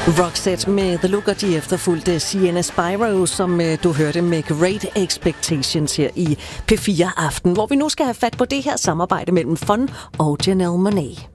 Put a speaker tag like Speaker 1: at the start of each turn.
Speaker 1: Roxette med The Look, og de efterfulgte Sienna Spyro, som du hørte med Great Expectations her i P4 Aften, hvor vi nu skal have fat på det her samarbejde mellem Fun og Janelle Monáe.